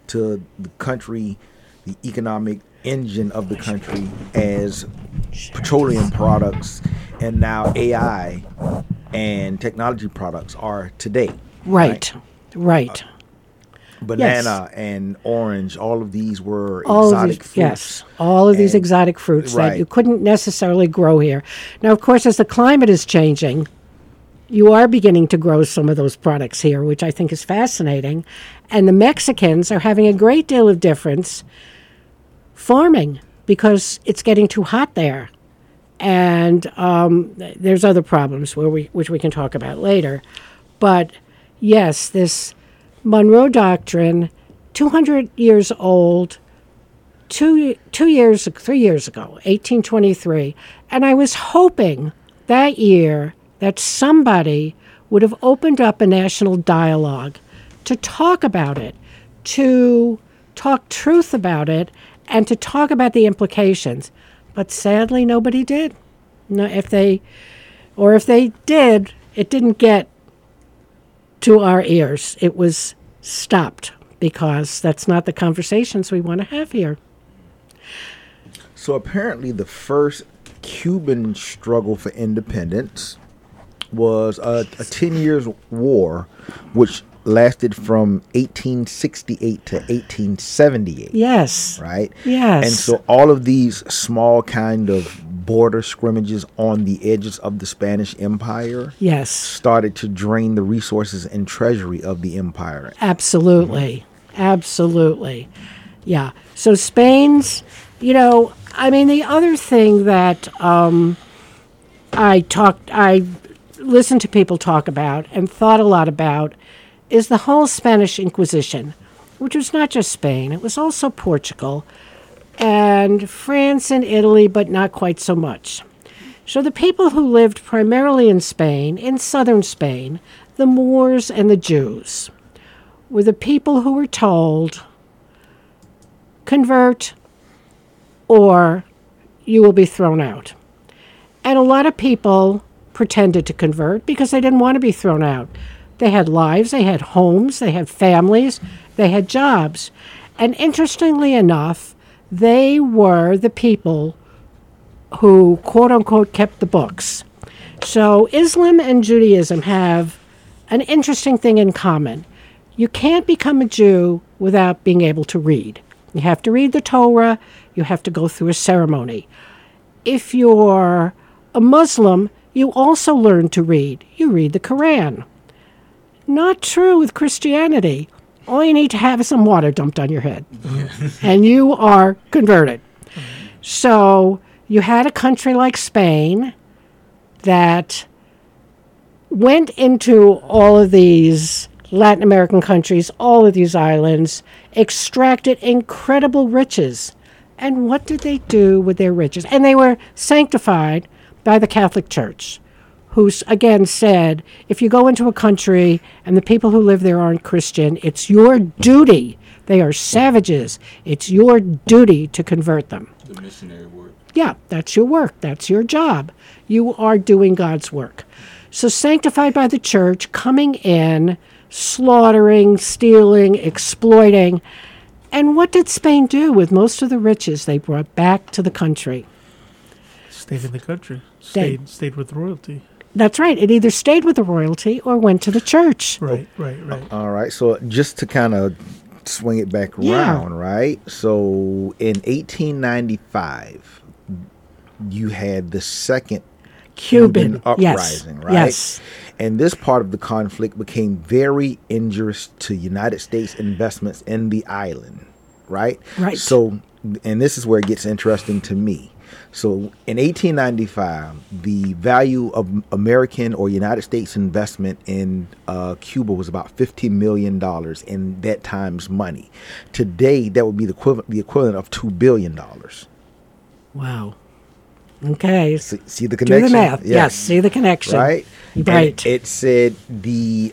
to the country, the economic engine of the country, as petroleum products and now AI and technology products are today. Right. Banana and orange, all of these were exotic fruits. Yes, all of these exotic fruits that you couldn't necessarily grow here. Now, of course, as the climate is changing, you are beginning to grow some of those products here, which I think is fascinating. And the Mexicans are having a great deal of difference farming because it's getting too hot there. And there's other problems which we can talk about later. But yes, this Monroe Doctrine, 200 years old, 3 years ago, 1823. And I was hoping that year that somebody would have opened up a national dialogue to talk about it, to talk truth about it, and to talk about the implications. But sadly, nobody did. No, if they did, it didn't get to our ears. It was stopped because that's not the conversations we want to have here. So apparently the first Cuban struggle for independence was a 10 years war, which lasted from 1868 to 1878. Yes. Right? Yes. And so all of these small kind of border scrimmages on the edges of the Spanish Empire started to drain the resources and treasury of the empire. Absolutely. Absolutely. Yeah. So Spain's, the other thing that I listened to people talk about and thought a lot about is the whole Spanish Inquisition, which was not just Spain. It was also Portugal and France and Italy, but not quite so much. So the people who lived primarily in Spain, in southern Spain, the Moors and the Jews, were the people who were told, convert or you will be thrown out. And a lot of people pretended to convert because they didn't want to be thrown out. They had lives, they had homes, they had families, they had jobs. And interestingly enough, they were the people who, quote unquote, kept the books. So Islam and Judaism have an interesting thing in common. You can't become a Jew without being able to read. You have to read the Torah, you have to go through a ceremony. If you're a Muslim, you also learn to read. You read the Quran. Not true with Christianity. All you need to have is some water dumped on your head, and you are converted. So you had a country like Spain that went into all of these Latin American countries, all of these islands, extracted incredible riches. And what did they do with their riches? And they were sanctified by the Catholic Church, who again said, if you go into a country and the people who live there aren't Christian, it's your duty. They are savages. It's your duty to convert them. The missionary work. Yeah, that's your work. That's your job. You are doing God's work. So sanctified by the church, coming in, slaughtering, stealing, exploiting. And what did Spain do with most of the riches they brought back to the country? Stayed in the country. Stayed with royalty. That's right. It either stayed with the royalty or went to the church. Right. All right. So just to kind of swing it back around, right? So in 1895, you had the second Cuban uprising, right? Yes. And this part of the conflict became very injurious to United States investments in the island, right? Right. So, and this is where it gets interesting to me. So in 1895, the value of American or United States investment in Cuba was about $50 million in that time's money. Today, that would be the equivalent of $2 billion. Wow. Okay. See the connection? Do the math. Yes, see the connection. Right? Right. And it said the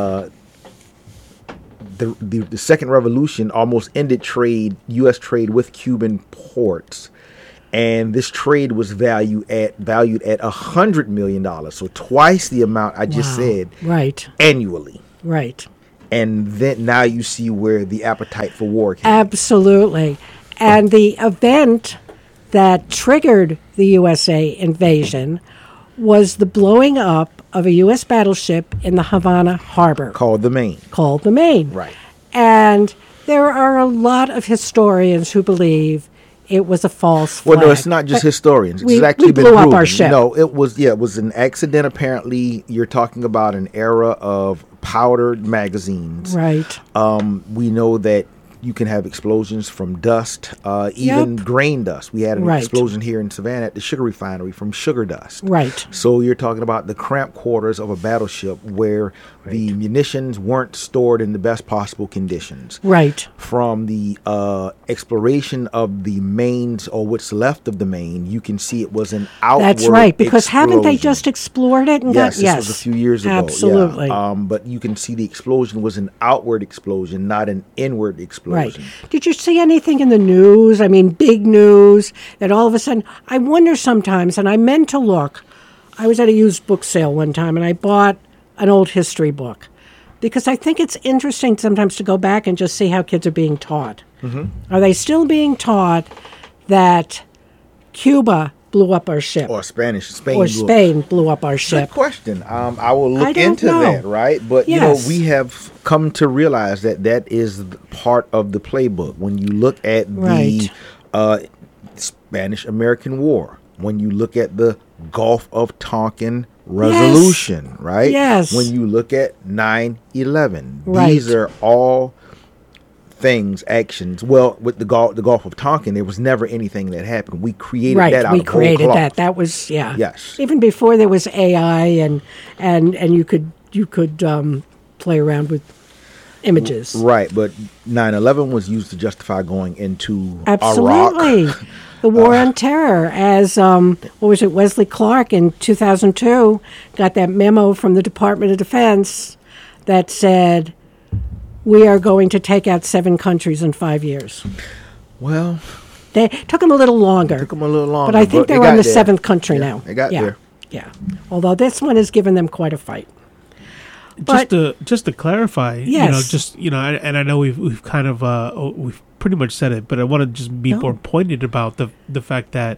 Second Revolution almost ended trade, U.S. trade with Cuban ports. And this trade was valued at $100 million, so twice the amount I just said. Right. Annually. Right. And then now you see where the appetite for war came. Absolutely. And the event that triggered the USA invasion was the blowing up of a U.S. battleship in the Havana harbor. Called the Maine. Right. And there are a lot of historians who believe it was a false flag. Well, no, it's not just historians. We It's actually been blew up proven. our ship. No, it was an accident. Apparently, you're talking about an era of powdered magazines. Right. We know that you can have explosions from dust, even grain dust. We had an explosion here in Savannah at the sugar refinery from sugar dust. Right. So you're talking about the cramped quarters of a battleship where the munitions weren't stored in the best possible conditions. Right. From the exploration of the mains, or what's left of the main, you can see it was an outward That's right, because haven't they explosion. just explored it? And Yes, got, this was a few years ago. Absolutely. Yeah. But you can see the explosion was an outward explosion, not an inward explosion. Right. Did you see anything in the news? I mean, big news that all of a sudden, I wonder sometimes, and I meant to look. I was at a used book sale one time and I bought an old history book because I think it's interesting sometimes to go back and just see how kids are being taught. Mm-hmm. Are they still being taught that Cuba blew up our ship? Or Spain blew up our ship. Good question. I will look don't into know. that, right? But, Yes. we have come to realize that is part of the playbook. When you look at Right. the Spanish-American War, when you look at the Gulf of Tonkin resolution, right? Yes. When you look at 9/11, Right. these are all actions. Well, with the Gulf of Tonkin, there was never anything that happened. We created that out We of whole created cloth. that. That was Yes. Even before there was AI and you could play around with images. Right, but 9/11 was used to justify going into Absolutely. Iraq. The war on terror, as Wesley Clark in 2002 got that memo from the Department of Defense that said, we are going to take out 7 countries in 5 years. Well, They took them a little longer. But I think they're on the 7th country now. They got there. Yeah. Although this one has given them quite a fight. But, just to clarify, Yes. and I know we've kind of we've pretty much said it, but I want to just be more pointed about the fact that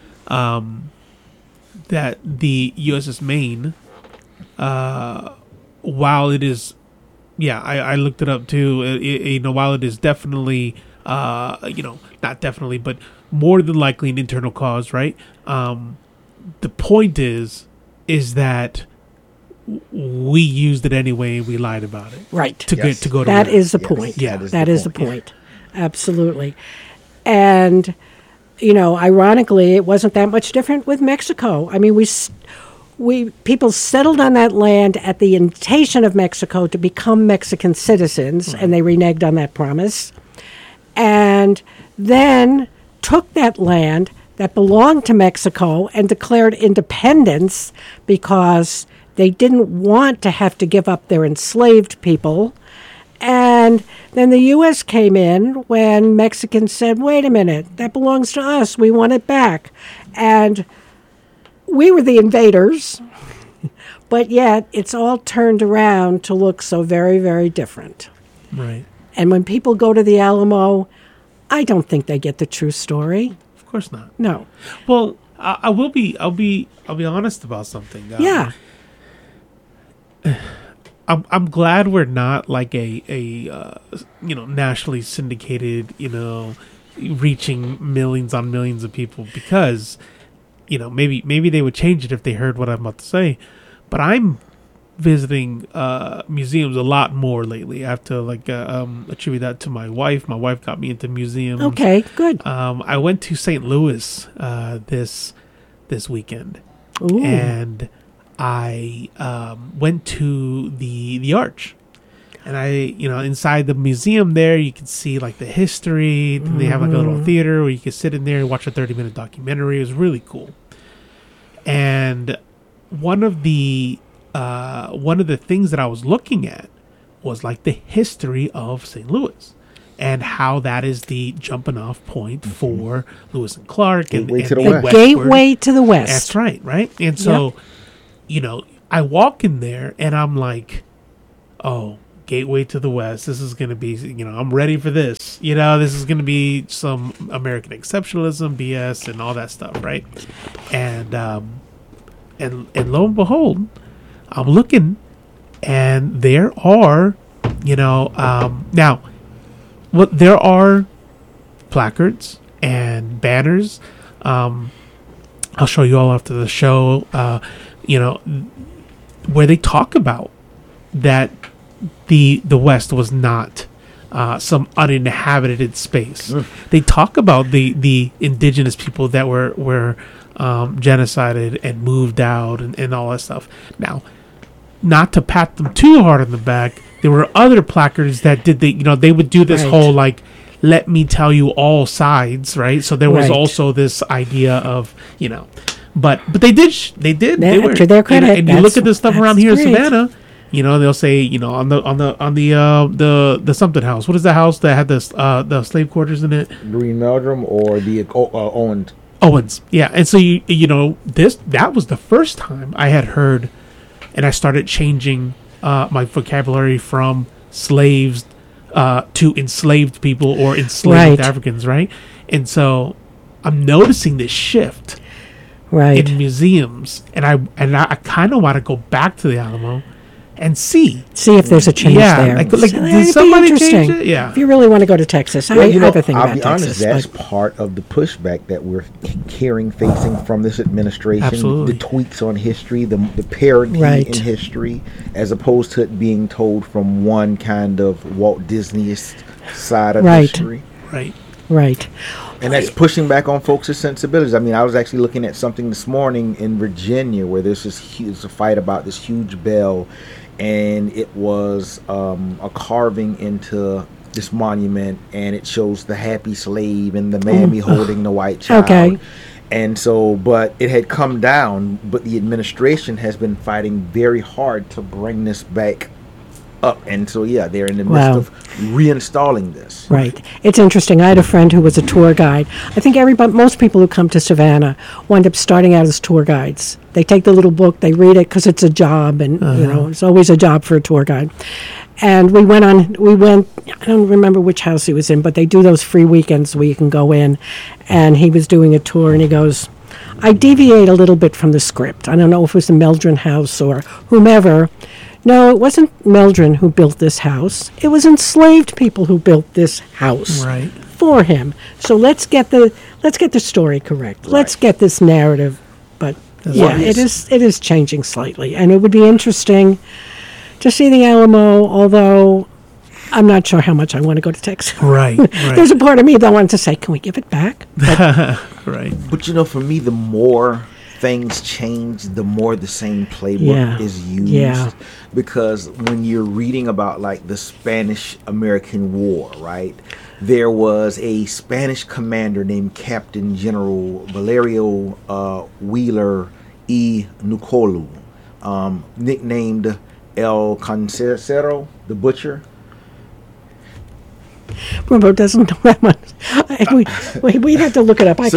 that the USS Maine, while it is, I looked it up too. While it is definitely, not definitely, but more than likely an internal cause, right? The point is that we used it anyway. We lied about it, right? To go to that war. is the point. Yeah, that is the point. Absolutely. And ironically, it wasn't that much different with Mexico. I mean, people settled on that land at the invitation of Mexico to become Mexican citizens, and they reneged on that promise, and then took that land that belonged to Mexico and declared independence because they didn't want to have to give up their enslaved people. And then the U.S. came in when Mexicans said, wait a minute, that belongs to us. We want it back. And we were the invaders, but yet it's all turned around to look so very, very different. Right. And when people go to the Alamo, I don't think they get the true story. Of course not. No. Well, I'll be honest about something. Yeah. I'm glad we're not like a nationally syndicated, reaching millions on millions of people, because maybe they would change it if they heard what I'm about to say. But I'm visiting museums a lot more lately. I have to attribute that to my wife. My wife got me into museums. Okay, good. I went to St. Louis this weekend. Ooh. And I went to the Arch, and inside the museum there, you can see like the history. They have like a little theater where you can sit in there and watch a 30-minute documentary. It was really cool. And one of the things that I was looking at was like the history of St. Louis and how that is the jumping off point for Lewis and Clark and Gateway to the The West. gateway to the West. That's right? And so, I walk in there and I'm like, oh, gateway to the West. This is going to be, I'm ready for this. This is going to be some American exceptionalism, BS, and all that stuff, right? And lo and behold, I'm looking, and there are, now, there are placards and banners. I'll show you all after the show. Where they talk about that the West was not some uninhabited space. They talk about the indigenous people that were genocided and moved out and all that stuff. Now, not to pat them too hard on the back, there were other placards that they would do this whole like, let me tell you all sides, right? So there was also this idea of, but they did. They were, to their credit. And you look at the stuff around here great. in Savannah. They'll say, on the something house. What is the house that had the slave quarters in it? Green Meldrum or the Owens. Owens, yeah. And so that was the first time I had heard, and I started changing my vocabulary from slaves to enslaved people or enslaved Africans, right? And so I'm noticing this shift in museums, and I kind of want to go back to the Alamo and see if there's a change there. Did somebody change it? Yeah. If you really want to go to Texas, I have a thing about Texas. I'll be honest, that's part of the pushback that we're facing from this administration. Absolutely. The tweaks on history, the parody in history, as opposed to it being told from one kind of Walt Disneyist side of history. Right. And that's pushing back on folks' sensibilities. I mean, I was actually looking at something this morning in Virginia where there's a fight about this huge bell, and it was a carving into this monument, and it shows the happy slave and the mammy holding the white child. Okay. And so, but it had come down, but the administration has been fighting very hard to bring this back up. And so, they're in the midst of reinstalling this. Right. It's interesting. I had a friend who was a tour guide. I think most people who come to Savannah wind up starting out as tour guides. They take the little book, they read it because it's a job, and it's always a job for a tour guide. And we went, I don't remember which house he was in, but they do those free weekends where you can go in, and he was doing a tour, and he goes, I deviate a little bit from the script. I don't know if it was the Meldrum house or whomever. No, it wasn't Meldrum who built this house. It was enslaved people who built this house for him. So let's get the story correct. Right. Let's get this narrative. But it is changing slightly, and it would be interesting to see the Alamo. Although I'm not sure how much I want to go to Texas. Right. There's a part of me that wants to say, "Can we give it back?" But right. But for me, the more things change, the more the same playbook is used. Yeah. Because when you're reading about like the Spanish-American War, right? There was a Spanish commander named Captain General Valerio Wheeler E. Nucolu, nicknamed El Carnicero, the Butcher. Robo doesn't know that much. We'd have to look it up.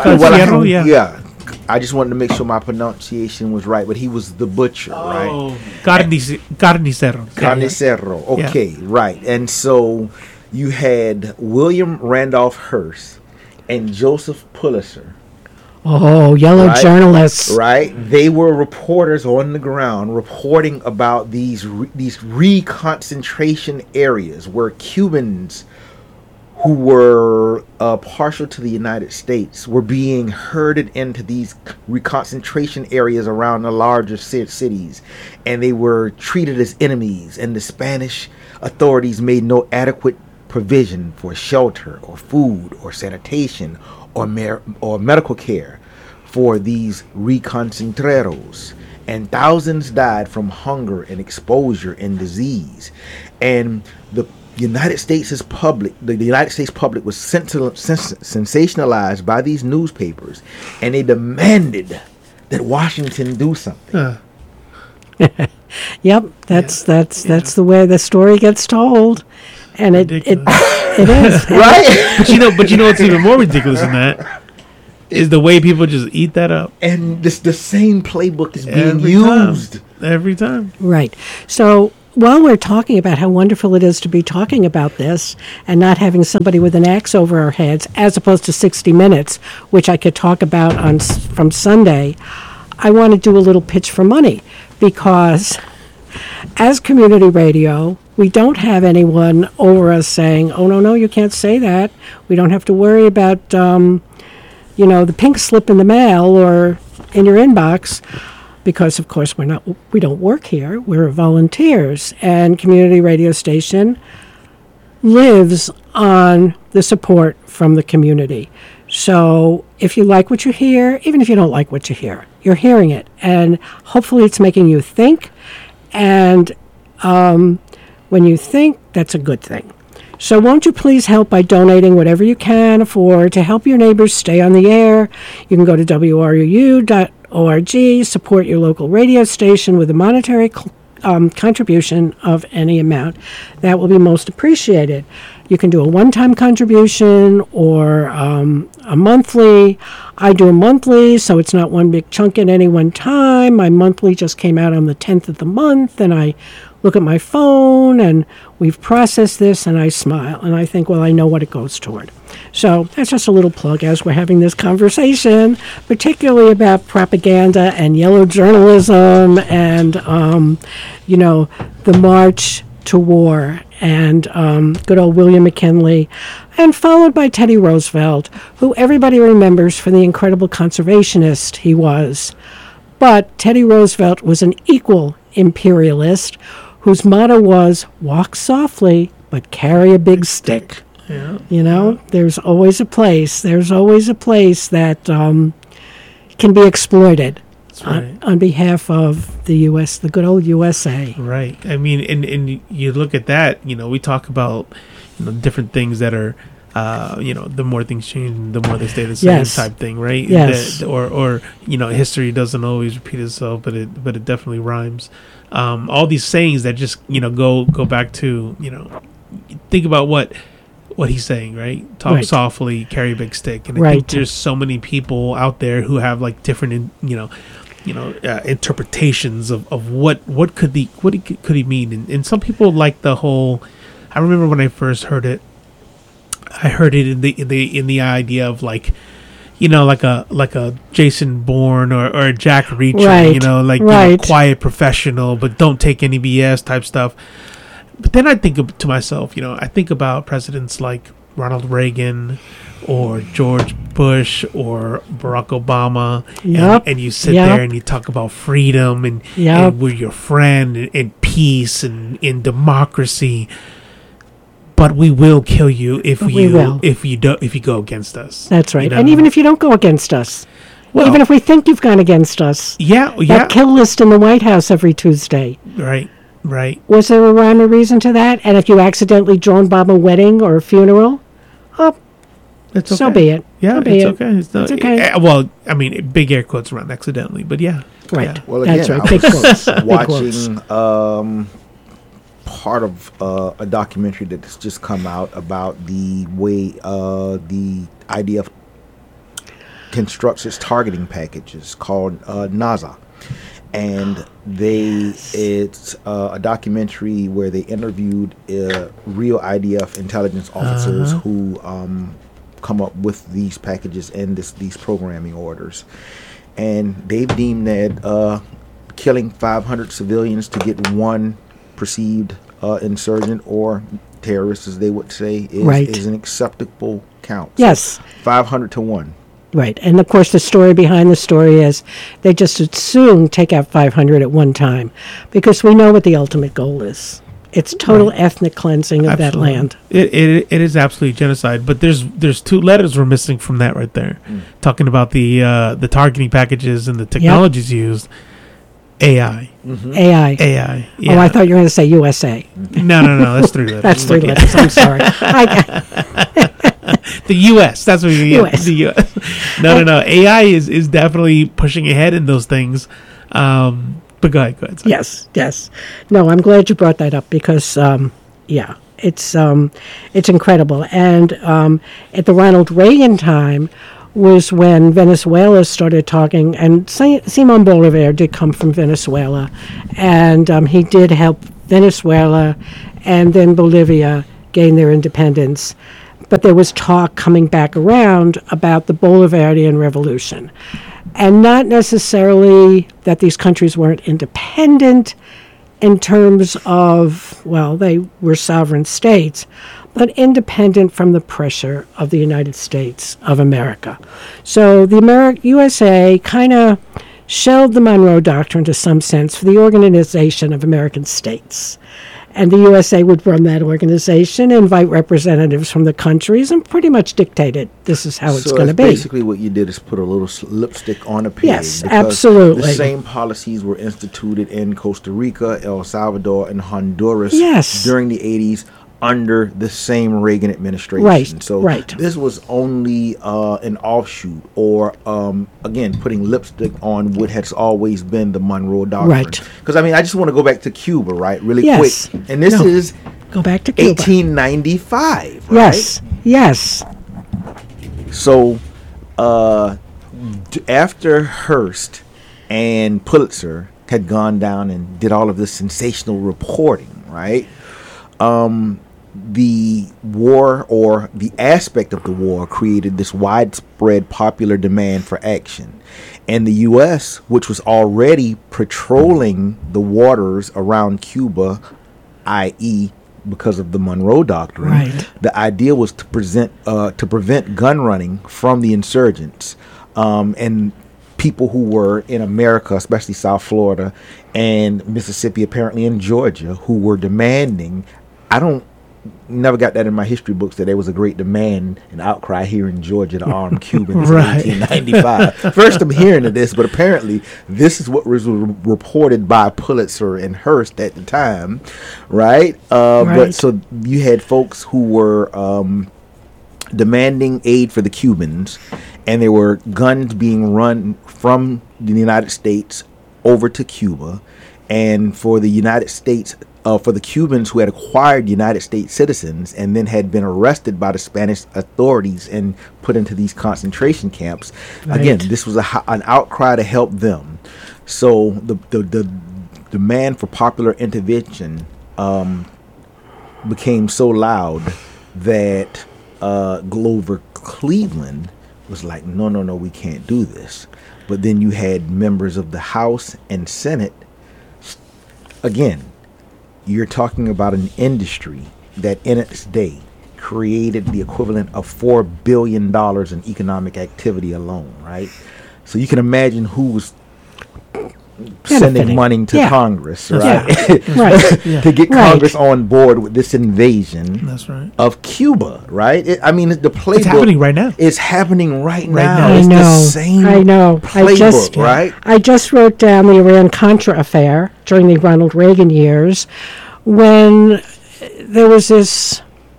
I just wanted to make sure my pronunciation was right, but he was the butcher, right? Carnicero. Carnicero. Okay, right. And so you had William Randolph Hearst and Joseph Pulitzer. Oh, yellow journalists. Right. They were reporters on the ground reporting about these reconcentration areas where Cubans who were partial to the United States were being herded into these reconcentration areas around the larger cities, and they were treated as enemies, and the Spanish authorities made no adequate provision for shelter or food or sanitation or medical care for these reconcentreros, and thousands died from hunger and exposure and disease. And the United States public was sensationalized by these newspapers, and they demanded that Washington do something. Yep, that's the way the story gets told, and it is right. But you know what's even more ridiculous than that is the way people just eat that up, and the same playbook is being used every time. Right. So while we're talking about how wonderful it is to be talking about this and not having somebody with an axe over our heads, as opposed to 60 Minutes, which I could talk about from Sunday, I want to do a little pitch for money, because as community radio, we don't have anyone over us saying, oh, no, you can't say that. We don't have to worry about, the pink slip in the mail or in your inbox. Because, of course, we don't work here. We're volunteers. And community radio station lives on the support from the community. So if you like what you hear, even if you don't like what you hear, you're hearing it. And hopefully it's making you think. And when you think, that's a good thing. So won't you please help by donating whatever you can afford to help your neighbors stay on the air? You can go to WRUU.org, support your local radio station with a monetary contribution of any amount. That will be most appreciated. You can do a one-time contribution or a monthly. I do a monthly, so it's not one big chunk at any one time. My monthly just came out on the 10th of the month, and I look at my phone, and we've processed this, and I smile, and I think, well, I know what it goes toward. So that's just a little plug as we're having this conversation, particularly about propaganda and yellow journalism and, the march to war and good old William McKinley, and followed by Teddy Roosevelt, who everybody remembers for the incredible conservationist he was. But Teddy Roosevelt was an equal imperialist whose motto was, walk softly, but carry a big stick. Yeah. There's always a place. There's always a place that can be exploited on behalf of the U.S., the good old USA. Right. I mean, and you look at that, we talk about, different things that are, the more things change, the more they stay the same type thing, right? Yes. Or history doesn't always repeat itself, but it definitely rhymes. All these sayings that just, go back to, think about what he's saying, right? Talk softly, carry a big stick. And I think there's so many people out there who have like different, interpretations of what could he mean. And some people like the whole, I remember when I first heard it, I heard it in the idea of like, like a Jason Bourne or a Jack Reacher, quiet professional, but don't take any BS type stuff. But then I think to myself, I think about presidents like Ronald Reagan or George Bush or Barack Obama, and you sit there and you talk about freedom and we're your friend and peace and in democracy. But we will kill you if you go against us. That's right. And even if you don't go against us, even if we think you've gone against us, that kill list in the White House every Tuesday. Right. Was there a rhyme or reason to that? And if you accidentally drone bomb a wedding or a funeral, it's okay. So be it. Yeah, okay. It's okay. Well, I mean, big air quotes around accidentally, but yeah. Right. Yeah. Well, again, that's right. Big quotes. Watching part of a documentary that's just come out about the way the IDF constructs its targeting packages called NASA. And it's a documentary where they interviewed real IDF intelligence officers who come up with these packages and these programming orders. And they've deemed that killing 500 civilians to get one perceived insurgent or terrorist, as they would say, is an acceptable count. Yes. 500 to 1. Right. And, of course, the story behind the story is they just as soon take out 500 at one time because we know what the ultimate goal is. It's total ethnic cleansing of that land. It is absolutely genocide. But there's two letters we're missing from that right there, talking about the targeting packages and the technologies used. AI. Mm-hmm. AI. Yeah. Oh, I thought you were going to say USA. No. That's three letters. That's three letters. I'm sorry. The U.S. That's what you mean. US. The U.S. No. AI is definitely pushing ahead in those things. But go ahead. Sorry. Yes. No, I'm glad you brought that up because, it's incredible. And at the Ronald Reagan time was when Venezuela started talking, and Simon Bolivar did come from Venezuela, and he did help Venezuela, and then Bolivia gained their independence. But there was talk coming back around about the Bolivarian Revolution. And not necessarily that these countries weren't independent in terms of, well, they were sovereign states, but independent from the pressure of the United States of America. So the USA kind of shelved the Monroe Doctrine to some sense for the organization of American states. And the USA would run that organization, invite representatives from the countries, and pretty much dictate it. This is how it's going to be. Basically, what you did is put a little lipstick on a pig. Yes, absolutely. The same policies were instituted in Costa Rica, El Salvador, and Honduras during the 80s under the same Reagan administration. Right, so this was only an offshoot, or again, putting lipstick on what has always been the Monroe Doctrine. Right. Because I just want to go back to Cuba, right, really yes. quick. And this is go back to Cuba. 1895. Right? Yes. So after Hearst and Pulitzer had gone down and did all of this sensational reporting, right? The war, or the aspect of the war, created this widespread popular demand for action. And the U.S., which was already patrolling the waters around Cuba, i.e., because of the Monroe Doctrine, the idea was to prevent gun running from the insurgents. And people who were in America, especially South Florida and Mississippi, apparently in Georgia, who were demanding, never got that in my history books, that there was a great demand and outcry here in Georgia to arm Cubans in 1895. First I'm hearing of this, but apparently this is what was reported by Pulitzer and Hearst at the time, right? But so you had folks who were demanding aid for the Cubans, and there were guns being run from the United States over to Cuba, and for the United States, for the Cubans who had acquired United States citizens and then had been arrested by the Spanish authorities and put into these concentration camps. Again, this was an outcry to help them. So the demand for popular intervention became so loud that Grover Cleveland was like, no, we can't do this. But then you had members of the House and Senate. Again, you're talking about an industry that in its day created the equivalent of $4 billion in economic activity alone, right? So you can imagine who was sending money to Congress, right? To get Congress on board with this invasion of Cuba, right? The playbook. It's happening right now. It's happening right now. I it's know. the same playbook, right? I just wrote down the Iran-Contra affair during the Ronald Reagan years, when there was this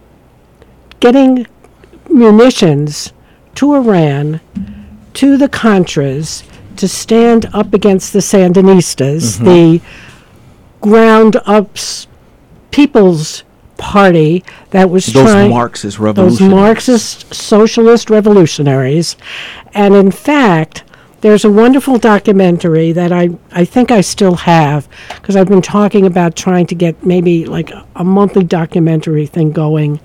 getting munitions to Iran, to the Contras, to stand up against the Sandinistas, the ground-up People's Party that was those Marxist revolutionaries. Those Marxist socialist revolutionaries. And in fact, there's a wonderful documentary that I think I still have, because I've been talking about trying to get maybe like a monthly documentary thing going.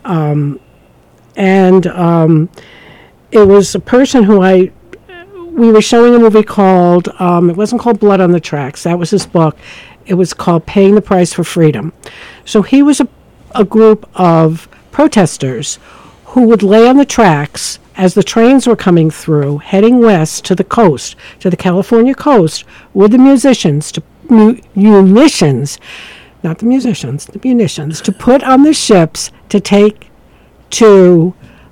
It was a person who we were showing a movie called, it wasn't called Blood on the Tracks. That was his book. It was called Paying the Price for Freedom. So he was a group of protesters who would lay on the tracks as the trains were coming through, heading west to the coast, to the California coast, with the munitions, not the musicians, the munitions, to put on the ships to take to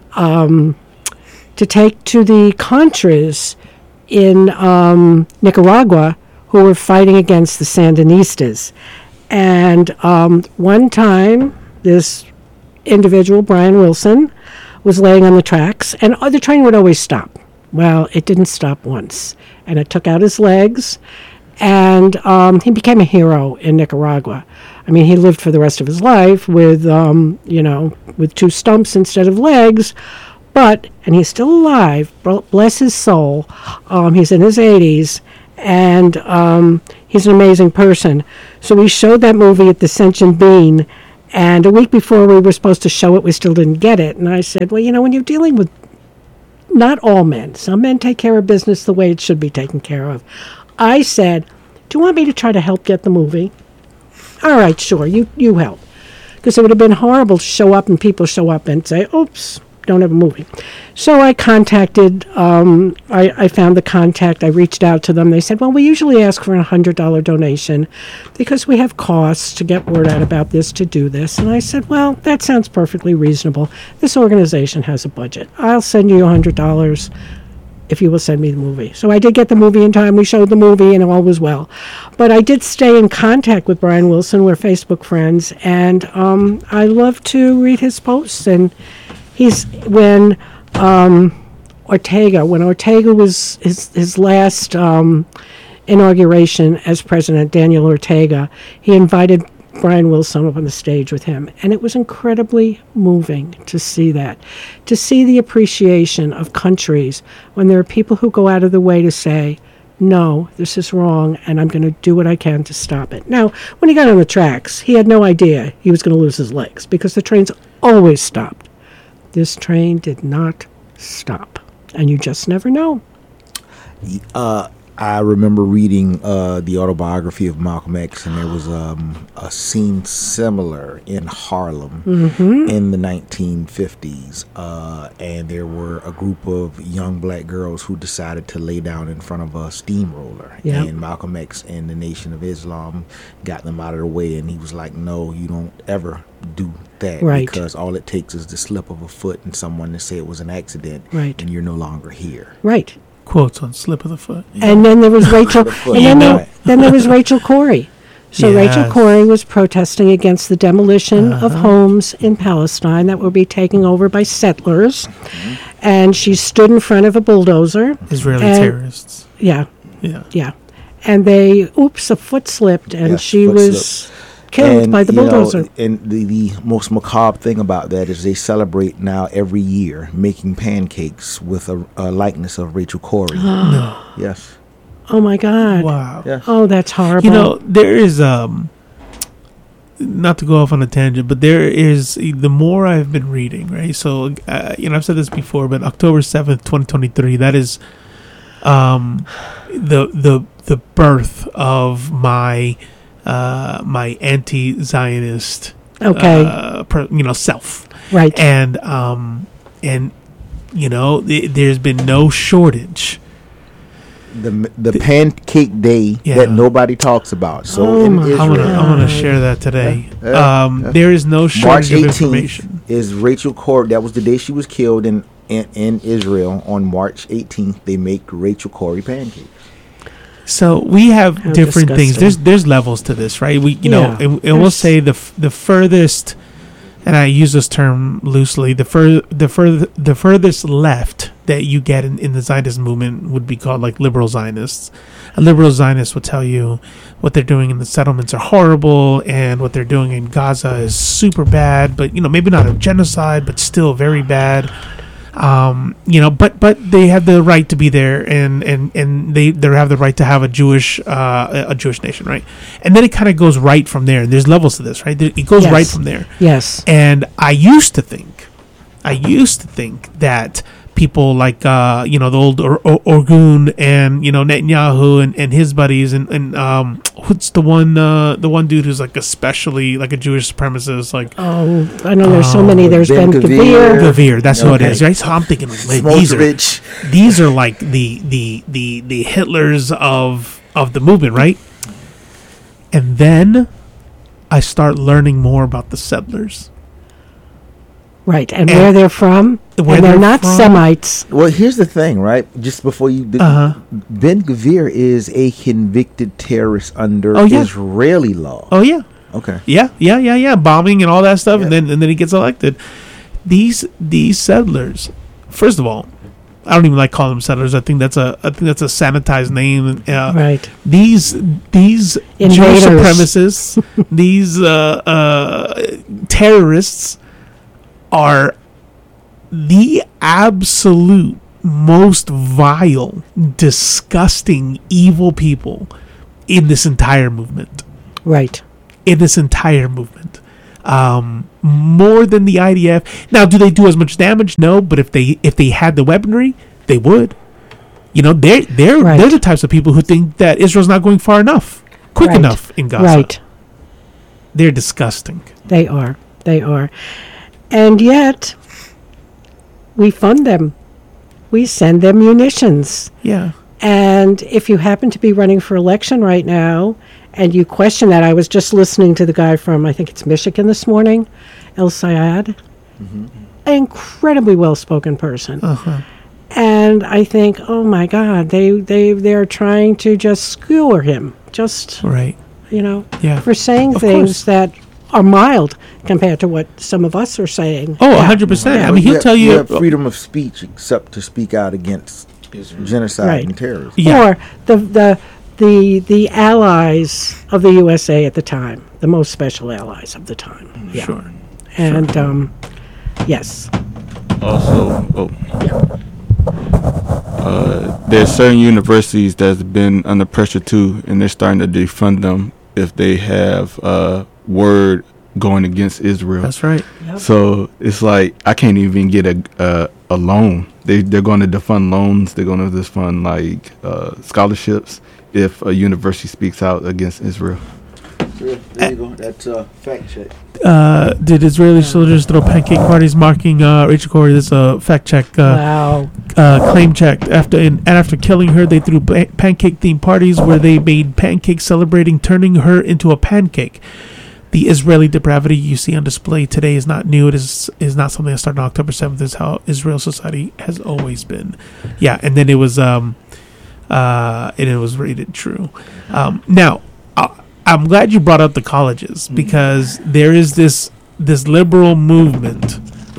the Contras in Nicaragua, who were fighting against the Sandinistas. And one time, this individual, Brian Wilson, was laying on the tracks, and the train would always stop. Well, it didn't stop once, and it took out his legs, and he became a hero in Nicaragua. I mean, he lived for the rest of his life with, with two stumps instead of legs, and he's still alive, bless his soul. He's in his 80s, and He's an amazing person. So we showed that movie at the Sentient Bean, and a week before we were supposed to show it, we still didn't get it. And I said, well, when you're dealing with not all men, some men take care of business the way it should be taken care of. I said, do you want me to try to help get the movie? All right, sure, you help. Because it would have been horrible to show up and people show up and say, oops, don't have a movie. So I contacted, I found the contact, I reached out to them. They said, well, we usually ask for a $100 donation because we have costs to get word out about this, to do this. And I said, well, that sounds perfectly reasonable. This organization has a budget. I'll send you $100 if you will send me the movie. So I did get the movie in time. We showed the movie and all was well. But I did stay in contact with Brian Wilson. We're Facebook friends. And I love to read his posts. And when Ortega was his last inauguration as president, Daniel Ortega, he invited Brian Wilson up on the stage with him. And it was incredibly moving to see that, to see the appreciation of countries when there are people who go out of the way to say, no, this is wrong, and I'm going to do what I can to stop it. Now, when he got on the tracks, he had no idea he was going to lose his legs because the trains always stopped. This train did not stop, and you just never know. I remember reading the autobiography of Malcolm X, and there was a scene similar in Harlem in the 1950s. And there were a group of young black girls who decided to lay down in front of a steamroller. Yep. And Malcolm X and the Nation of Islam got them out of the way, and he was like, no, you don't ever do that. Right. Because all it takes is the slip of a foot and someone to say it was an accident, right, and you're no longer here. Right. Quotes on slip of the foot. Yeah. And then there was Rachel. and then there was Rachel Corrie. So yes. Rachel Corrie was protesting against the demolition of homes in Palestine that would be taken over by settlers, and she stood in front of a bulldozer. Israeli terrorists. Yeah. Yeah. Yeah. And a foot slipped, and she was killed by the bulldozer. And the most macabre thing about that is they celebrate now every year making pancakes with a likeness of Rachel Corrie. No. Yes. Oh my God. Wow. Yes. Oh, that's horrible. There is not to go off on a tangent, but there is, the more I've been reading, right? So I've said this before, but October 7th, 2023, that is the birth of my anti-Zionist self, right? And there's been no shortage. The pancake day that nobody talks about. So in Israel, I'm gonna share that today. There is no shortage of information. Is Rachel Corrie? That was the day she was killed in Israel. On March 18th, they make Rachel Corrie pancakes. So we have different disgusting. things. There's levels to this, right? And we'll say the furthest, and I use this term loosely, the furthest left that you get in the Zionist movement would be called like liberal Zionists. A liberal Zionist would tell you what they're doing in the settlements are horrible, and what they're doing in Gaza is super bad, but maybe not a genocide, but still very bad. But they have the right to be there, and they have the right to have a Jewish nation, right? And then it kind of goes right from there. And there's levels to this, right? It goes right from there. Yes. And I used to think that people like the old Orgun and Netanyahu and his buddies and what's the one dude who's like especially like a Jewish supremacist, like I know there's so many. There's Ben Gvir. That's who it is, right? So I'm thinking like, these are like the Hitlers of the movement, right? And then I start learning more about the settlers. Right, and where they're from, and they're not Semites. Well, here's the thing, right? Just before you, Ben Gvir is a convicted terrorist under Israeli law. Oh yeah. Okay. Yeah. Bombing and all that stuff, and then he gets elected. These settlers, first of all, I don't even like calling them settlers. I think that's a sanitized name. Right. These Jewish supremacists, these terrorists, are the absolute most vile, disgusting, evil people in this entire movement. Right. In this entire movement. More than the IDF. Now, do they do as much damage? No, but if they had the weaponry, they would. You know, they're the types of people who think that Israel's not going far enough, quick enough in Gaza. Right. They're disgusting. They are. They are. And yet, we fund them. We send them munitions. Yeah. And if you happen to be running for election right now and you question that, I was just listening to the guy from, I think it's Michigan this morning, El Sayed, an incredibly well-spoken person. Uh-huh. And I think, oh my God, they're trying to just skewer him, just, Right. you know, Yeah. for saying Of things course. that are mild compared to what some of us are saying. Oh, Yeah. 100%. Yeah. I mean, he'll tell you. have freedom of speech except to speak out against genocide Right. and terrorism. Yeah. Or the allies of the USA at the time, the most special allies of the time. Yeah. Sure. And yes, Also, there's certain universities that's been under pressure too, and they're starting to defund them if they have word going against Israel. That's right. So it's like I can't even get a loan. They're going to defund loans. They're going to defund like scholarships if a university speaks out against Israel. There you go. That's a fact check. Did Israeli soldiers throw pancake parties marking Rachel Corrie? This is a fact check. wow. Claim checked. After killing her, they threw pancake-themed parties where they made pancakes celebrating turning her into a pancake. The Israeli depravity you see on display today is not new. It is not something that started on October 7th. It's how Israel society has always been. Yeah, and then it was rated true. Now, I'm glad you brought up the colleges because there is this liberal movement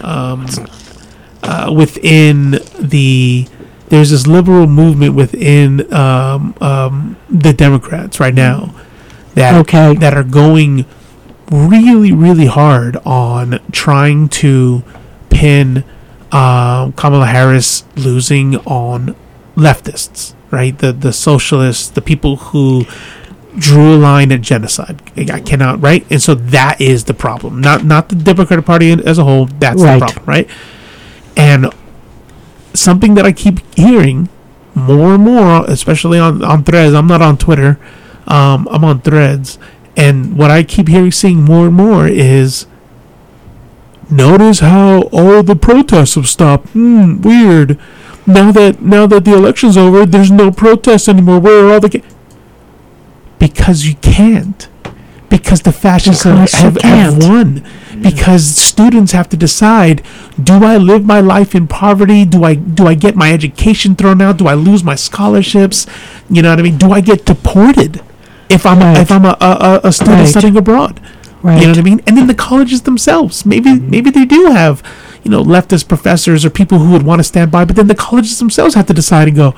within there's this liberal movement within the Democrats right now that are going really, really hard on trying to pin Kamala Harris losing on leftists, right? The socialists, the people who drew a line at genocide. I cannot, right? And so that is the problem. Not the Democratic Party as a whole. That's the problem, right? And something that I keep hearing more and more, especially on Threads. I'm not on Twitter. I'm on Threads. And what I keep seeing more and more is, notice how all the protests have stopped. Weird. Now that the election's over, there's no protests anymore. Where are all the... Because you can't. Because the fascists have won. Because students have to decide, do I live my life in poverty? Do I get my education thrown out? Do I lose my scholarships? You know what I mean? Do I get deported if I'm a student studying abroad? Right. You know what I mean? And then the colleges themselves, maybe they do have, leftist professors or people who would want to stand by, but then the colleges themselves have to decide and go,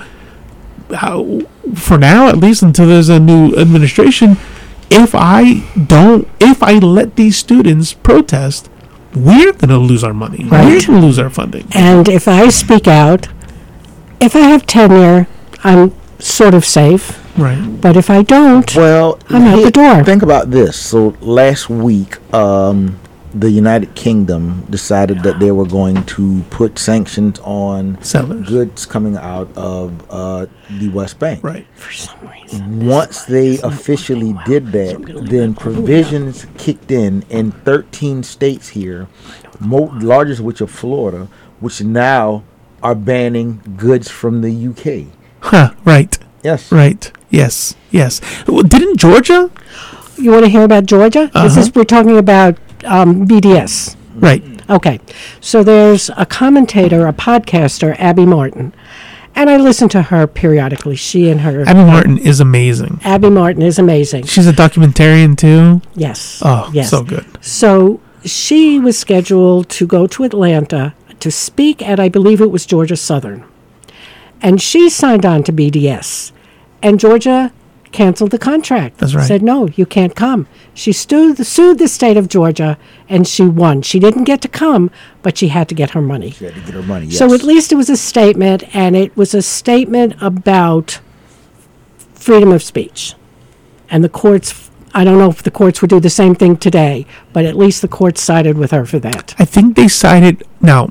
for now, at least until there's a new administration, if I let these students protest, we're going to lose our money. Right. We're going to lose our funding. And if I speak out, if I have tenure, I'm sort of safe. Right. But if I don't, Well, I'm out the door. Think about this. So last week, the United Kingdom decided that they were going to put sanctions on Sellers. goods coming out of the West Bank. Right. For some reason. Once they officially did that, then provisions kicked in 13 states here, largest of which are Florida, which now are banning goods from the UK. Huh. Right. Yes. Right. Yes. Yes. Well, didn't Georgia? You want to hear about Georgia? We're talking about BDS. Right. Okay. So there's a commentator, a podcaster, Abby Martin. And I listen to her periodically. She and her... Abby Martin is amazing. Abby Martin is amazing. She's a documentarian too. Yes. Oh, yes. so good. So she was scheduled to go to Atlanta to speak at, I believe it was Georgia Southern. And she signed on to BDS. And Georgia canceled the contract. That's right. Said, no, you can't come. She sued the state of Georgia, and she won. She didn't get to come, but she had to get her money. She had to get her money, yes. So at least it was a statement, and it was a statement about freedom of speech. And the courts, I don't know if the courts would do the same thing today, but at least the courts sided with her for that. I think they sided. Now,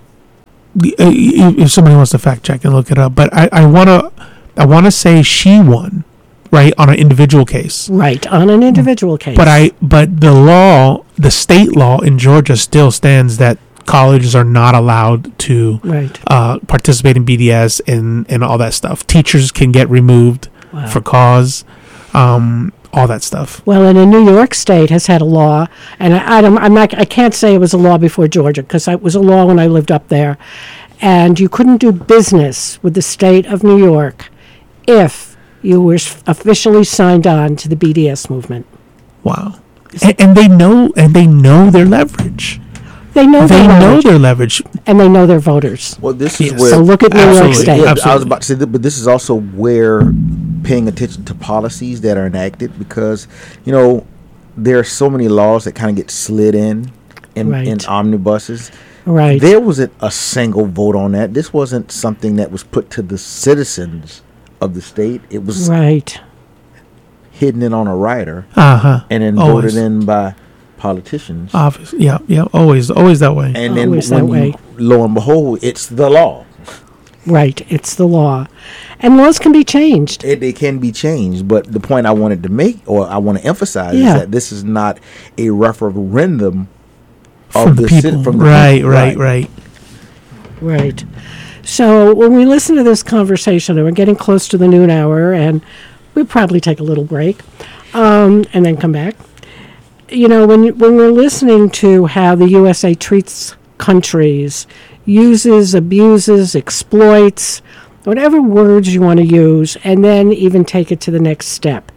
if somebody wants to fact check and look it up, but I wanna say she won, right, on an individual case. Right, on an individual case. But the state law in Georgia still stands that colleges are not allowed to Right. Participate in BDS and all that stuff. Teachers can get removed Wow. for cause, all that stuff. Well, and in New York State has had a law, and I can't say it was a law before Georgia because it was a law when I lived up there, and you couldn't do business with the state of New York if you were officially signed on to the BDS movement. Wow. And they know their leverage. They know their leverage. and they know their voters. Well, this is Yes. where. So look at New York Absolutely. State. Yeah, I Absolutely. was about to say that, but this is also where paying attention to policies that are enacted, because there are so many laws that kind of get slid in Right. omnibuses. Right. There wasn't a single vote on that. This wasn't something that was put to the citizens of the state. It was Right. hidden in on a rider Uh-huh. and then Always. voted in by politicians. Obviously. Yeah. Always that way. And then Always that when way. lo and behold, it's the law. Right. It's the law. And laws can be changed. They can be changed, but the point I wanted to make, or I want to emphasize, Yeah. is that this is not a referendum From of the the people. from the Right. people. Right. So when we listen to this conversation, and we're getting close to the noon hour, and we'll probably take a little break and then come back. When we're listening to how the USA treats countries, uses, abuses, exploits, whatever words you want to use, and then even take it to the next step.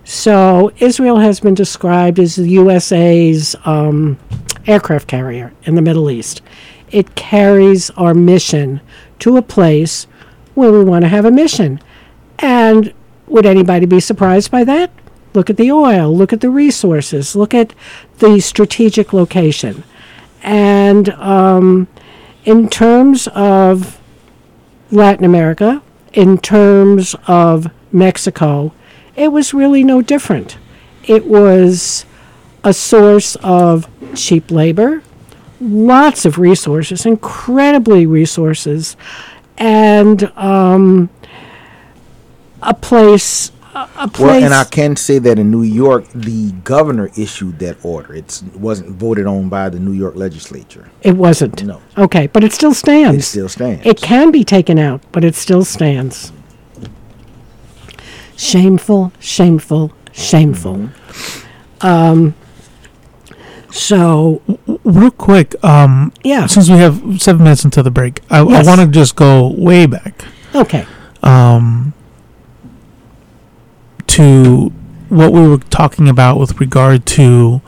So Israel has been described as the USA's aircraft carrier in the Middle East. It carries our mission to a place where we want to have a mission. And would anybody be surprised by that? Look at the oil, look at the resources, look at the strategic location. And in terms of Latin America, in terms of Mexico, it was really no different. It was a source of cheap labor, lots of resources, incredibly resources, and a place. Well, and I can say that in New York, the governor issued that order. It wasn't voted on by the New York legislature. It wasn't. No. Okay, but it still stands. It still stands. It can be taken out, but it still stands. Shameful, shameful, shameful. So, Real quick, yeah. since we have 7 minutes until the break, I Yes. want to just go way back Okay. to what we were talking about with regard to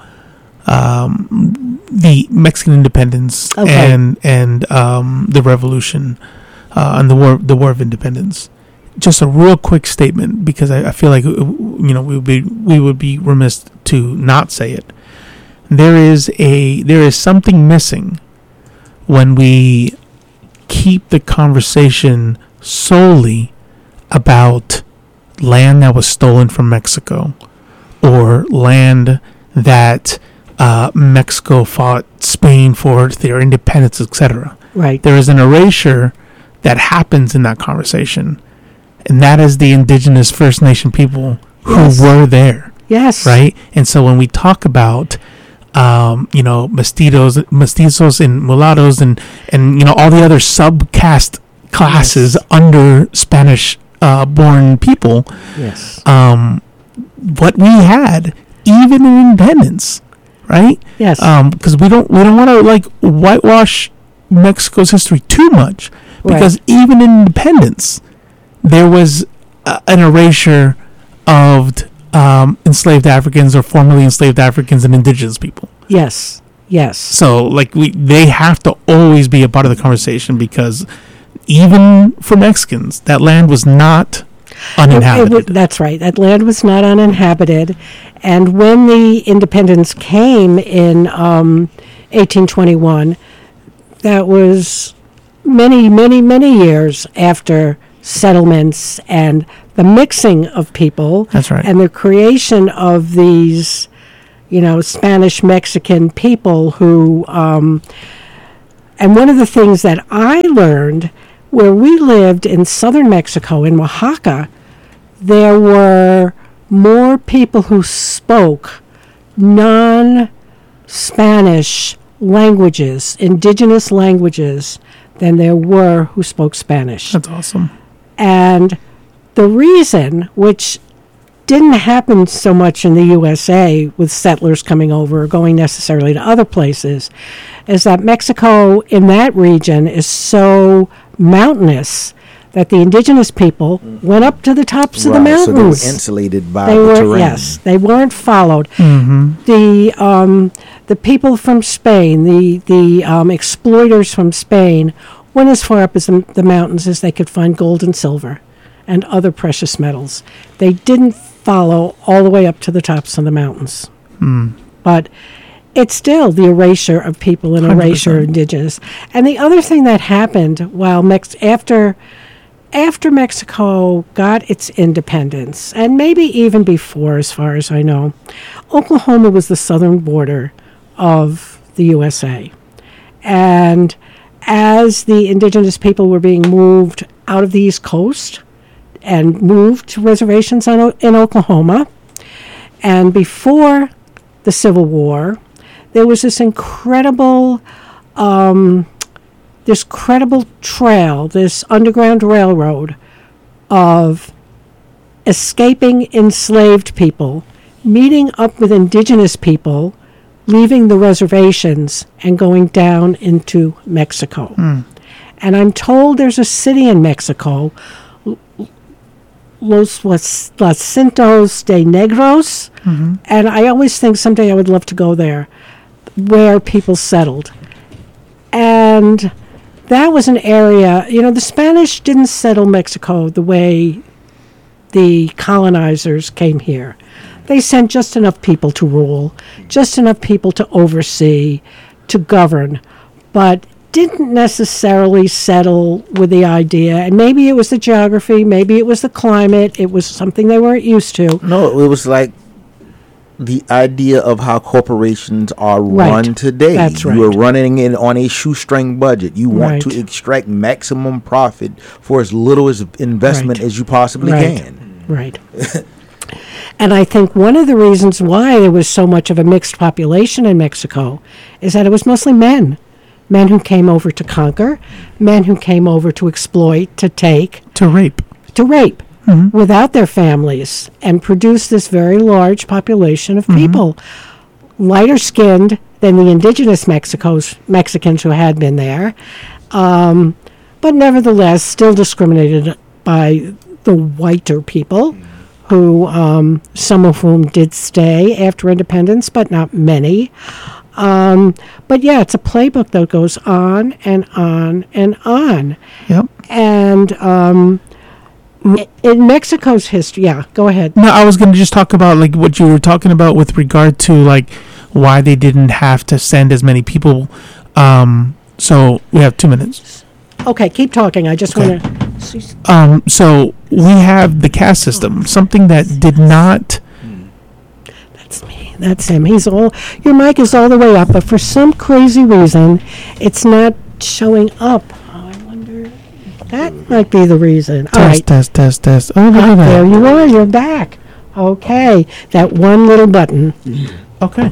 the Mexican independence Okay. and the revolution and the war of independence. Just a real quick statement, because I feel like we would be remiss to not say it. There is something missing when we keep the conversation solely about land that was stolen from Mexico, or land that Mexico fought Spain for their independence, etc. Right. There is an erasure that happens in that conversation, and that is the indigenous First Nation people who Yes. were there, Yes. right? And so when we talk about mestizos and mulattoes and all the other subcaste classes under Spanish born people, Yes. what we had even in independence, right? Yes. Because we don't want to like whitewash Mexico's history too much, because even in independence there was an erasure of enslaved Africans, or formerly enslaved Africans, and indigenous people. Yes. Yes. So like they have to always be a part of the conversation, because even for Mexicans, that land was not uninhabited. That's right. That land was not uninhabited. And when the independence came in 1821, that was many, many, many years after settlements and the mixing of people. That's right. And the creation of these, Spanish Mexican people who, and one of the things that I learned where we lived in southern Mexico, in Oaxaca, there were more people who spoke non-Spanish languages, indigenous languages, than there were who spoke Spanish. That's awesome. And the reason, which didn't happen so much in the USA with settlers coming over or going necessarily to other places, is that Mexico in that region is so mountainous that the indigenous people went up to the tops of the mountains. So they were insulated by the terrain. Yes, they weren't followed. Mm-hmm. The people from Spain, the exploiters from Spain, went as far up as the mountains as they could find gold and silver and other precious metals. They didn't follow all the way up to the tops of the mountains. But it's still the erasure of people and 100%. Erasure of indigenous. And the other thing that happened while after Mexico got its independence, and maybe even before, as far as I know, Oklahoma was the southern border of the USA. And as the indigenous people were being moved out of the East Coast and moved to reservations in Oklahoma, and before the Civil War, there was this incredible trail, this underground railroad of escaping enslaved people, meeting up with indigenous people, leaving the reservations and going down into Mexico. And I'm told there's a city in Mexico, Los Jacintos de Negros, and I always think someday I would love to go there, where people settled. And that was an area, the Spanish didn't settle Mexico the way the colonizers came here. They sent just enough people to rule, just enough people to oversee, to govern, but didn't necessarily settle with the idea. And maybe it was the geography, maybe it was the climate, it was something they weren't used to. No, it was like the idea of how corporations are run today. That's right. You are running it on a shoestring budget. You want to extract maximum profit for as little as investment as you possibly can. Right. And I think one of the reasons why there was so much of a mixed population in Mexico is that it was mostly men. Men who came over to conquer, men who came over to exploit, to take. To rape. Without their families, and produce this very large population of people, lighter skinned than the indigenous Mexicans who had been there, but nevertheless still discriminated by the whiter people, who some of whom did stay after independence, but not many. But yeah, it's a playbook that goes on and on and on. Yep. And in Mexico's history, go ahead. No, I was going to just talk about like what you were talking about with regard to like why they didn't have to send as many people. So we have 2 minutes. Okay, keep talking. I just want to. So we have the caste system, something that did not. That's me. That's him. Your mic is all the way up, but for some crazy reason, it's not showing up. Oh, I wonder. That might be the reason. Test. Oh, look at that. There you are. You're back. Okay, that one little button. Okay.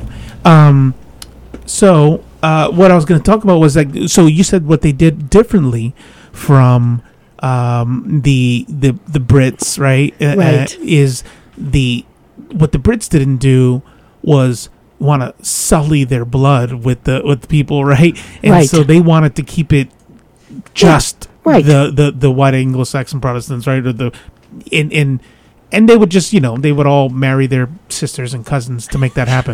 So what I was going to talk about was like, so you said what they did differently from the Brits, right? Right. What the Brits didn't do was want to sully their blood with the people, right? And so they wanted to keep it just the white Anglo-Saxon Protestants, right? Or and they would just, they would all marry their sisters and cousins to make that happen.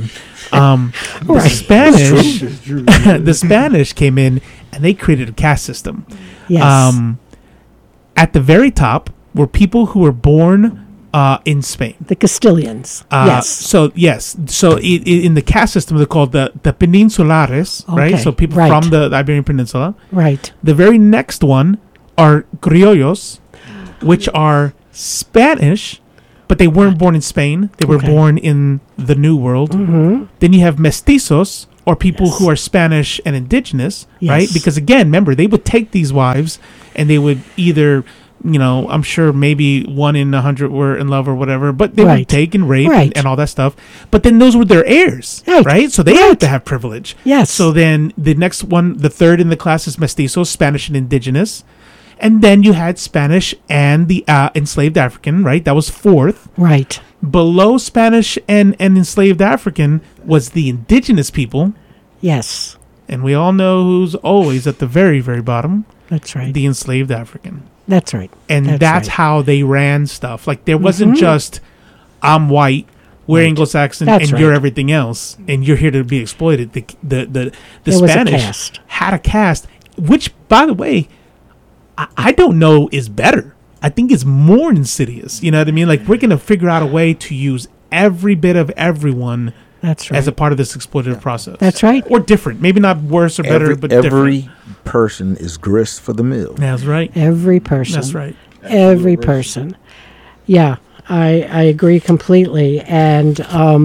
The Spanish came in and they created a caste system. Yes. At the very top were people who were born in Spain. The Castilians. Yes. So in the caste system, they're called the Peninsulares, right? So people from the Iberian Peninsula. Right. The very next one are criollos, which are Spanish, but they weren't born in Spain. They were born in the New World. Then you have mestizos, or people who are Spanish and indigenous, right? Because again, remember, they would take these wives and they would either, I'm sure maybe 1 in 100 were in love or whatever, but they would take and rape and all that stuff. But then those were their heirs, right? So they had to have privilege. Yes. So then the next one, the third in the class is mestizos, Spanish and indigenous. And then you had Spanish and the enslaved African, right? That was fourth. Right. Below Spanish and enslaved African was the indigenous people. Yes. And we all know who's always at the very, very bottom. That's right. The enslaved African. That's right. And that's how they ran stuff. Like, there wasn't just, I'm white, we're Anglo-Saxon, and you're everything else, and you're here to be exploited. The Spanish had a caste, which, by the way, I don't know is better. I think it's more insidious. You know what I mean? Like, we're going to figure out a way to use every bit of everyone as a part of this exploitative process. That's right. Or different. Maybe not worse or better, but different. Every person is grist for the mill. That's right. Every person. That's right. Every person. Yeah, I agree completely. And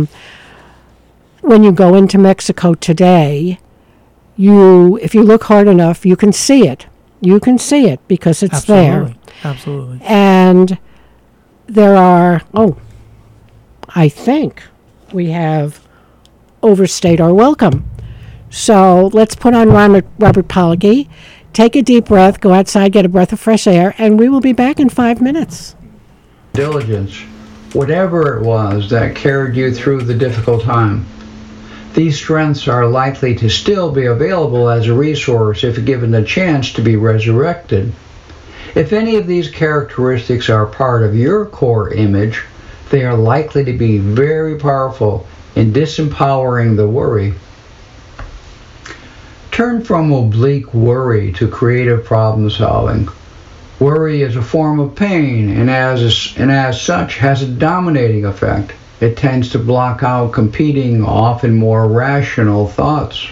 when you go into Mexico today, if you look hard enough, you can see it. You can see it because it's there. Absolutely. And there are, I think we have overstayed our welcome. So let's put on Robert Pollocky, take a deep breath, go outside, get a breath of fresh air, and we will be back in 5 minutes. Diligence, whatever it was that carried you through the difficult time. These strengths are likely to still be available as a resource if given the chance to be resurrected. If any of these characteristics are part of your core image, they are likely to be very powerful in disempowering the worry. Turn from oblique worry to creative problem solving. Worry is a form of pain and as such has a dominating effect. It tends to block out competing, often more rational thoughts.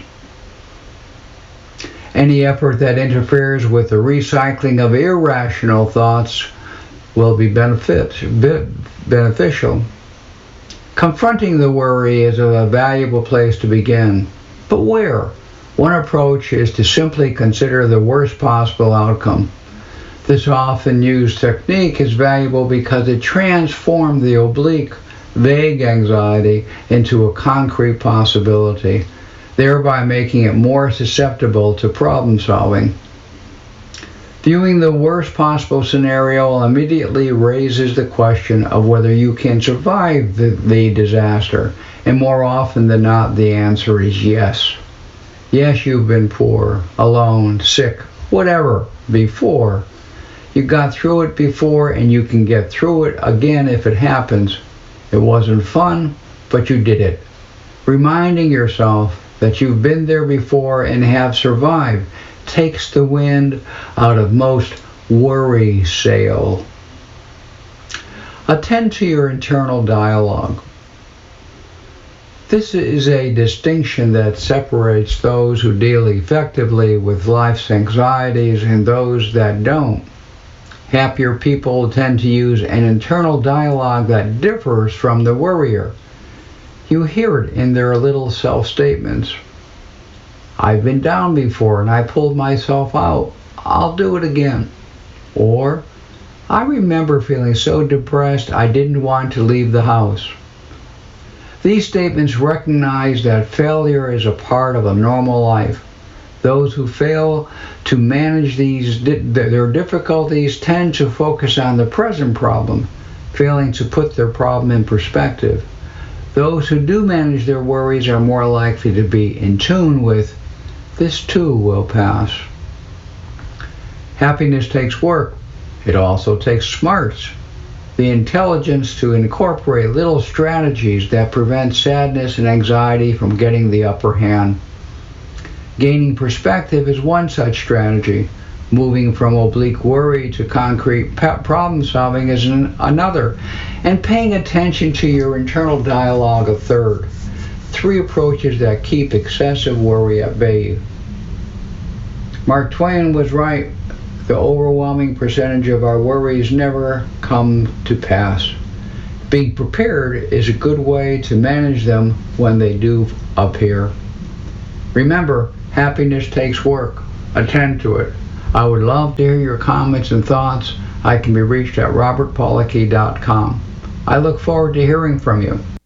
Any effort that interferes with the recycling of irrational thoughts will be beneficial. Confronting the worry is a valuable place to begin. But where? One approach is to simply consider the worst possible outcome. This often used technique is valuable because it transforms the oblique, vague anxiety into a concrete possibility, thereby making it more susceptible to problem solving. Viewing the worst possible scenario immediately raises the question of whether you can survive the disaster, and more often than not the answer is yes. Yes, you've been poor, alone, sick, whatever, before. You got through it before and you can get through it again if it happens. It wasn't fun, but you did it. Reminding yourself that you've been there before and have survived takes the wind out of most worry sail. Attend to your internal dialogue. This is a distinction that separates those who deal effectively with life's anxieties and those that don't. Happier people tend to use an internal dialogue that differs from the worrier. You hear it in their little self-statements. I've been down before and I pulled myself out. I'll do it again. Or, I remember feeling so depressed I didn't want to leave the house. These statements recognize that failure is a part of a normal life. Those who fail to manage their difficulties tend to focus on the present problem, failing to put their problem in perspective. Those who do manage their worries are more likely to be in tune with, this too will pass. Happiness takes work. It also takes smarts. The intelligence to incorporate little strategies that prevent sadness and anxiety from getting the upper hand. Gaining perspective is one such strategy. Moving from oblique worry to concrete problem solving is another. And paying attention to your internal dialogue a third. 3 approaches that keep excessive worry at bay. Mark Twain was right. The overwhelming percentage of our worries never come to pass. Being prepared is a good way to manage them when they do appear. Remember, happiness takes work. Attend to it. I would love to hear your comments and thoughts. I can be reached at robertpolicky.com. I look forward to hearing from you.